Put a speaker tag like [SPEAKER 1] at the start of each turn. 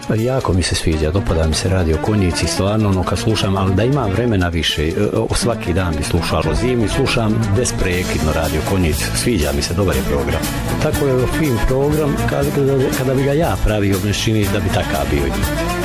[SPEAKER 1] Jako mi se sviđa, dopada mi se Radio Konjici, stvarno ono kad slušam, ali da imam vremena više, svaki dan bi slušao zimi, slušam besprekidno Radio Konjici, sviđa mi se, dobar je program. Tako je fin program, kada bi ga ja pravio, me čini da bi takav bio.